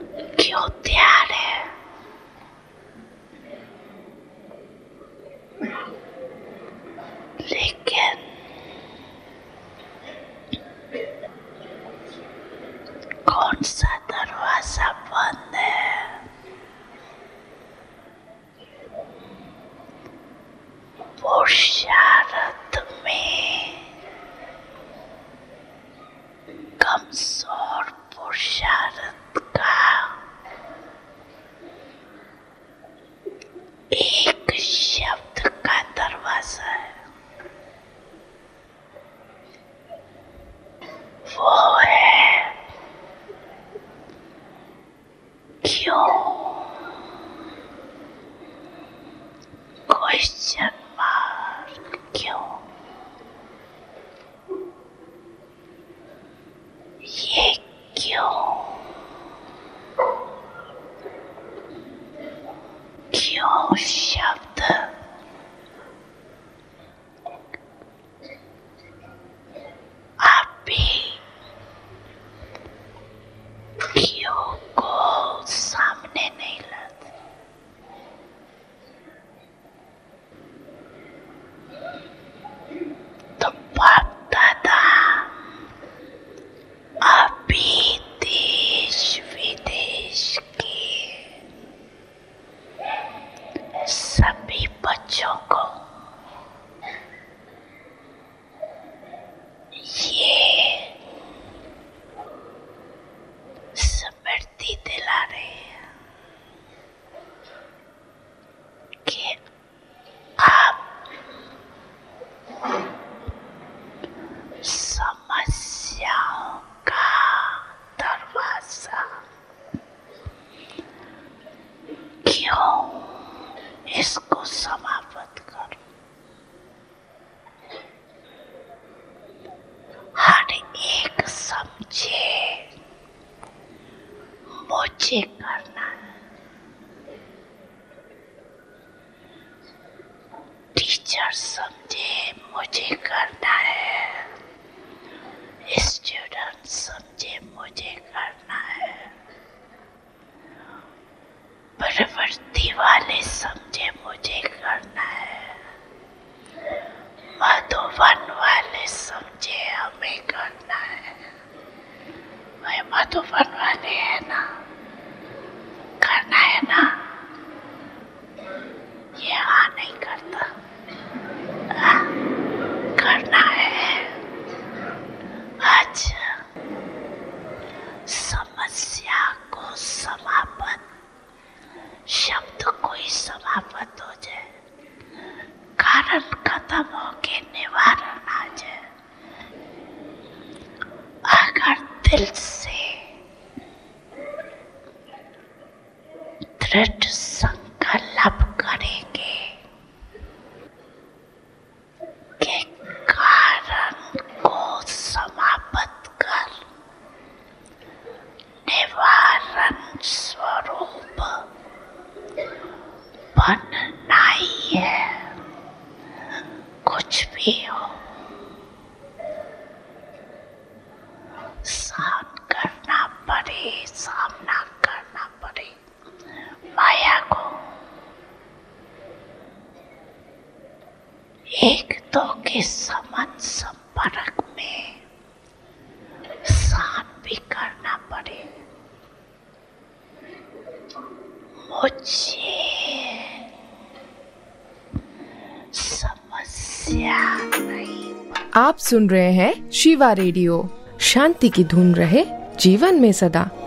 क्यों तैयार है? लेकिन कौन सा दरवाजा बंद है? पुरुषार्थ में कमजोर पुरुषार्थ का एक शब्द का दरवाजा है, वो है क्यों। Question mark. क्यों? ये क्यों? क्यों शब्द अभी क्यों को सामने नहीं लाते? तो बाप दादा अभी देश विदेश के सभी बच्चों को ये स्मृति दिला रहे हैं कि आप समस्याओं का दरवाजा क्यों, इसको समाप्त करो। हर एक समझे मुझे करना है। टीचर समझे मुझे करना है। स्टूडेंट समझे मुझे करना है। प्रवृत्ति वाले समझे मुझे करना है। मधुबन वाले समझे हमें करना है। वह मधुबन वाले है ना, करना है ना। ये हाँ नहीं करता, करना है। अच्छा, समस्या को समाप्त, शब्द कोई समाप्त हो जाए, कारण खत्म होके निवारण आ जाए। अगर दिल से दृढ़ संकल्प करेंगे कि कारण को समाप्त कर निवारण स्वरूप बनना ही है। कुछ भी हो सहन करना पड़े, सामना करना पड़े माया को। एक दो के समान संपर्क में सहन भी करना पड़े। मुझे समस्या नहीं। आप सुन रहे हैं शिवा रेडियो। शांति की धुन रहे जीवन में सदा।